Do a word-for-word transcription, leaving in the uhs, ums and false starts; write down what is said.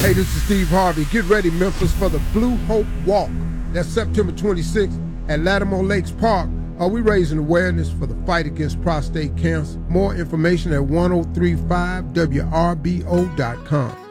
Hey, this is Steve Harvey. Get ready, Memphis, for the Blue Hope Walk. That's September twenty-sixth at Lattimore Lakes Park. Are we raising awareness for the fight against prostate cancer? More information at ten thirty-five W R B O dot com.